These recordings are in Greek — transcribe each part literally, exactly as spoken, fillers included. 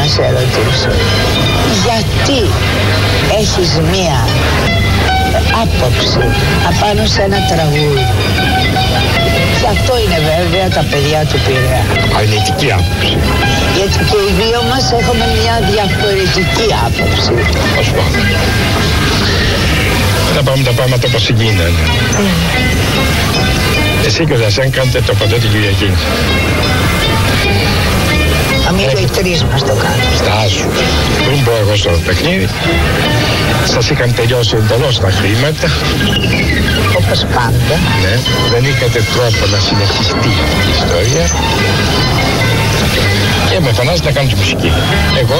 να σε ρωτήσω, γιατί έχεις μία άποψη απάνω σε ένα τραγούδι? Και αυτό είναι βέβαια τα παιδιά του Πειραιά. Αρνητική άποψη. Γιατί και οι δύο μας έχουμε μια διαφορετική άποψη. Ας πάμε. Να πάμε τα πράγματα όπως γίνανε. Mm. Εσύ και ο Δασέν κάνετε το ποτέ την Κυριακή. Αμήν και οι τρεις μας το κάνουν. Στάσου. Πριν πω εγώ στο παιχνίδι, σας είχαν τελειώσει εντελώς τα χρήματα. Όπως πάντα. Ναι, δεν είχατε τρόπο να συνεχιστεί η ιστορία. Και με φωνάζετε να κάνετε μουσική. Εγώ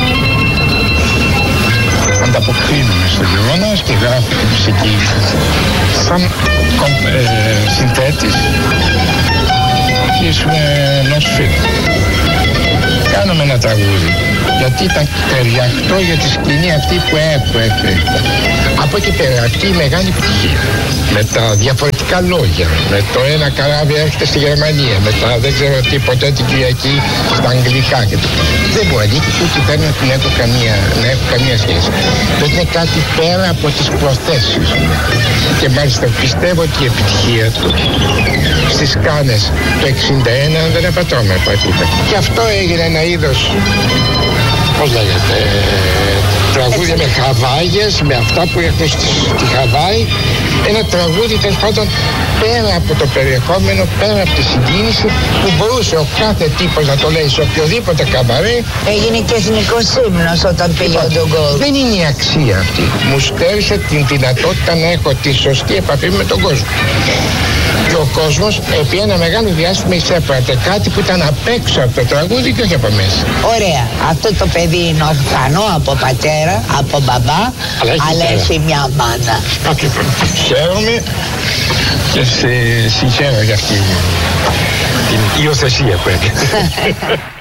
ανταποκρίνομαι στο γεγονός και γράφω τη μουσική σαν ε, συνθέτης και ενός φίλου. Κάναμε ένα τραγούδι γιατί ήταν ταιριαχτό για τη σκηνή αυτή που έπρεπε. Από εκεί πέρα αυτή η μεγάλη επιτυχία με τα διαφορετικά λόγια, με το ένα καράβι έρχεται στη Γερμανία, με τα δεν ξέρω τι ποτέ την Κυριακή στα αγγλικά και το. Δεν μπορεί να δείξει ότι δεν έχω καμία, να έχω καμία σχέση. Δεν είναι κάτι πέρα από τις προθέσεις μου. Και μάλιστα πιστεύω ότι η επιτυχία του στις Κάνες το εξήντα ένα δεν απατώμε πατήτα. Και αυτό έγινε ένα είδος, πώς λέγεται, τραγούδια με χαβάγες, με αυτά που έχουν στη, στη Χαβάη. Ένα τραγούδι τέλος πάντων πέρα από το περιεχόμενο, πέρα από τη συγκίνηση που μπορούσε ο κάθε τύπος να το λέει σε οποιοδήποτε καμπαρέ. Έγινε και εθνικός ύμνος όταν πήγε ο Ντογκόλ. Δεν είναι η αξία αυτή. Μου στέρισε την δυνατότητα να έχω τη σωστή επαφή με τον κόσμο. Και ο κόσμος επί ένα μεγάλο διάστημα εισέπρατε κάτι που ήταν απ' έξω από το τραγούδι και όχι από μέσα. Ωραία. Αυτό το παιδί είναι ορφανό από πατέρα, από μπαμπά, αλλά έχει, αλλά έχει μια μάνα. Ακριβώς. Χαίρομαι και σε συγχαίρω για αυτή την υιοθεσία που έκανε.